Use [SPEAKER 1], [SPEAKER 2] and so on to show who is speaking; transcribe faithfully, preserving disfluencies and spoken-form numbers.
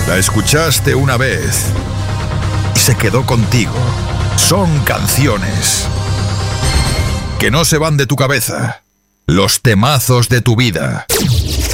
[SPEAKER 1] La escuchaste una vez y se quedó contigo. Son canciones que no se van de tu cabeza. Los temazos de tu vida.